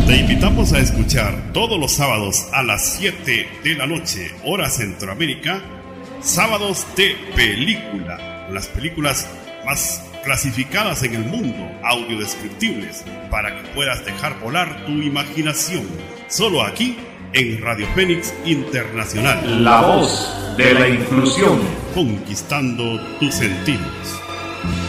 Te invitamos a escuchar todos los sábados a las 7 de la noche, hora Centroamérica, Sábados de Película, las películas más clasificadas en el mundo, audiodescriptibles, para que puedas dejar volar tu imaginación. Solo aquí, en Radio Fénix Internacional. La voz de la inclusión. Conquistando tus sentidos.